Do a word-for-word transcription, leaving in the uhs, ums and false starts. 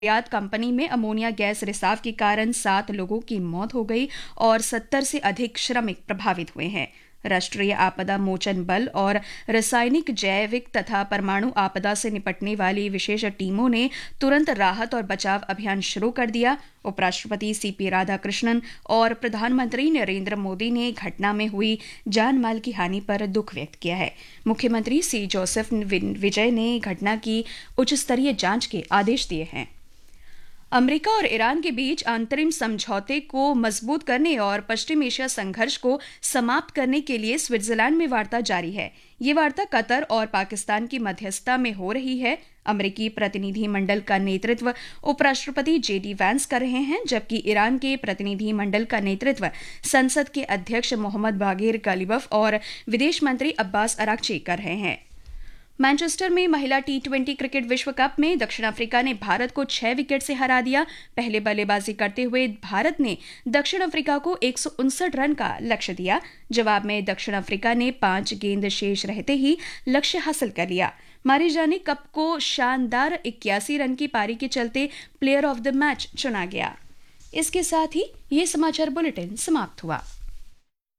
यात कंपनी में ammonia gas रिसाव के कारण सात लोगों की मौत हो गई और सत्तर से अधिक श्रमिक प्रभावित हुए हैं। राष्ट्रीय आपदा मोचन बल और रासायनिक, जैविक तथा परमाणु आपदा से निपटने वाली विशेष टीमों ने तुरंत राहत और बचाव अभियान शुरू कर दिया। उपराष्ट्रपति सीपी राधाकृष्णन और प्रधानमंत्री नरेंद्र मोदी ने घटना में हुई जान माल की हानि पर दुख व्यक्त किया है। मुख्यमंत्री सी जोसेफ विजय ने घटना की उच्च स्तरीय जांच के आदेश दिए हैं। अमेरिका और ईरान के बीच अंतरिम समझौते को मजबूत करने और पश्चिम एशिया संघर्ष को समाप्त करने के लिए स्विट्जरलैंड में वार्ता जारी है। ये वार्ता कतर और पाकिस्तान की मध्यस्थता में हो रही है। अमेरिकी प्रतिनिधिमंडल का नेतृत्व उपराष्ट्रपति जेडी वैंस कर रहे हैं, जबकि ईरान के प्रतिनिधिमंडल का नेतृत्व संसद के अध्यक्ष मोहम्मद बागेर गालिबफ और विदेश मंत्री अब्बास अराक्ची कर रहे हैं। मैनचेस्टर में महिला टी ट्वेंटी क्रिकेट विश्व कप में दक्षिण अफ्रीका ने भारत को छह विकेट से हरा दिया। पहले बल्लेबाजी करते हुए भारत ने दक्षिण अफ्रीका को एक सौ उनसठ रन का लक्ष्य दिया। जवाब में दक्षिण अफ्रीका ने पांच गेंद शेष रहते ही लक्ष्य हासिल कर लिया। मारिजानी कप को शानदार इक्यासी रन की पारी के चलते प्लेयर ऑफ द मैच चुना गया। इसके साथ ही ये समाचार बुलेटिन समाप्त हुआ।